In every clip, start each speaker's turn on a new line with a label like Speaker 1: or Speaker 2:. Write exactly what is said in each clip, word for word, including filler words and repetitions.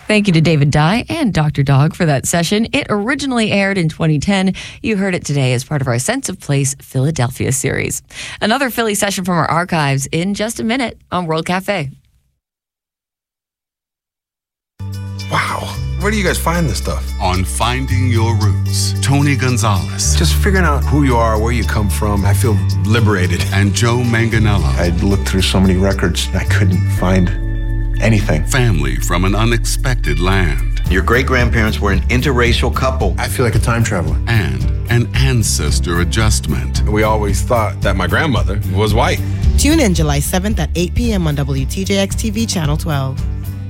Speaker 1: Thank you to David Dye and Doctor Dog for that session. It originally aired in twenty ten. You heard it today as part of our Sense of Place Philadelphia series. Another Philly session from our archives in just a minute on World Cafe.
Speaker 2: Wow. Where do you guys find this stuff?
Speaker 3: On Finding Your Roots, Tony Gonzalez.
Speaker 2: Just figuring out who you are, where you come from. I feel liberated.
Speaker 3: And Joe Manganiello.
Speaker 4: I looked through so many records, I couldn't find anything.
Speaker 3: Family from an unexpected land.
Speaker 5: Your great-grandparents were an interracial couple.
Speaker 4: I feel like a time traveler.
Speaker 3: And an ancestor adjustment.
Speaker 2: We always thought that my grandmother was white.
Speaker 6: Tune in July seventh at eight p.m. on W T J X T V Channel twelve.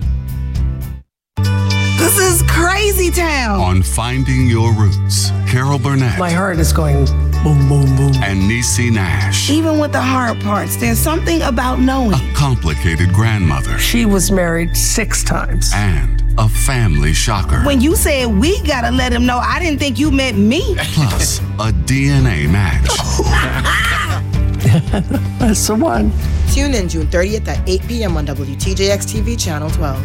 Speaker 7: This is crazy town.
Speaker 3: On Finding Your Roots, Carol Burnett.
Speaker 8: My heart is going boom, boom, boom.
Speaker 3: And Niecy Nash.
Speaker 7: Even with the hard parts, there's something about knowing.
Speaker 3: A complicated grandmother.
Speaker 8: She was married six times.
Speaker 3: And a family shocker.
Speaker 7: When you said we gotta let him know, I didn't think you meant me.
Speaker 3: Plus, a D N A match.
Speaker 8: That's the one.
Speaker 6: Tune in June thirtieth at eight p.m. on W T J X T V Channel twelve.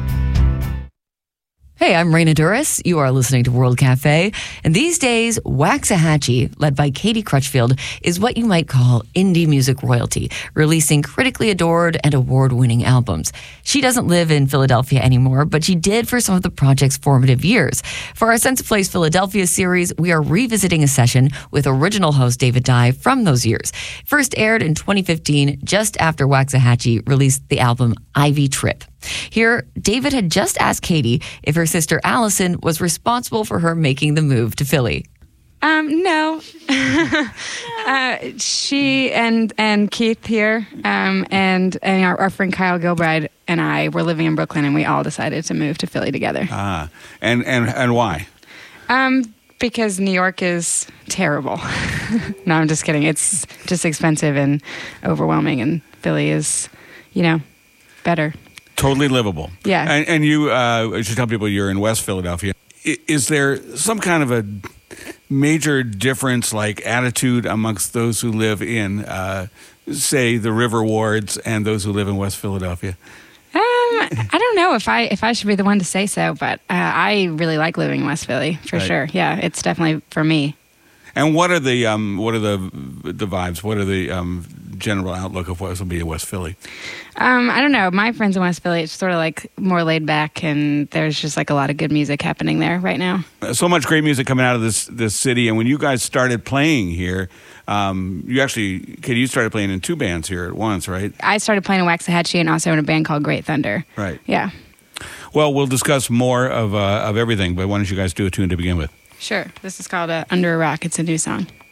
Speaker 1: Hey, I'm Raina Duras. You are listening to World Cafe. And these days, Waxahachie, led by Katie Crutchfield, is what you might call indie music royalty, releasing critically adored and award-winning albums. She doesn't live in Philadelphia anymore, but she did for some of the project's formative years. For our Sense of Place Philadelphia series, we are revisiting a session with original host David Dye from those years. First aired in twenty fifteen, just after Waxahachie released the album Ivy Trip. Here, David had just asked Katie if her sister Allison was responsible for her making the move to Philly.
Speaker 9: Um, no. uh, she and and Keith here, um, and, and our, our friend Kyle Gilbride and I were living in Brooklyn, and we all decided to move to Philly together.
Speaker 10: Ah, and, and, and why?
Speaker 9: Um, because New York is terrible. No, I'm just kidding. It's just expensive and overwhelming, and Philly is, you know, better.
Speaker 10: Totally livable.
Speaker 9: Yeah.
Speaker 10: And, and you, uh, I should tell people you're in West Philadelphia. I, is there some kind of a major difference, like attitude amongst those who live in, uh, say, the River Wards and those who live in West Philadelphia?
Speaker 9: Um, I don't know if I if I should be the one to say so, but uh, I really like living in West Philly for
Speaker 10: Right.
Speaker 9: sure. Yeah, it's definitely for me.
Speaker 10: And what are the um, what are the the vibes? What are the um, general outlook of what will be in West Philly?
Speaker 9: Um, I don't know. My friends in West Philly, it's sort of like more laid back, and there's just like a lot of good music happening there right now.
Speaker 10: So much great music coming out of this this city. And when you guys started playing here, um, you actually, Katie, you started playing in two bands here at once, right?
Speaker 9: I started playing in Waxahachie and also in a band called Great Thunder.
Speaker 10: Right.
Speaker 9: Yeah.
Speaker 10: Well, we'll discuss more of uh, of everything, but why don't you guys do a tune to begin with?
Speaker 9: Sure. This is called uh, Under a Rock. It's a new song.